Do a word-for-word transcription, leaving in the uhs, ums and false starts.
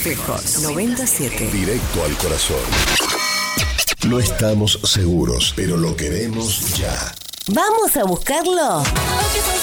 Espejos noventa y siete. Directo al corazón. No estamos seguros, pero lo queremos ya. ¿Vamos a buscarlo? Aunque sos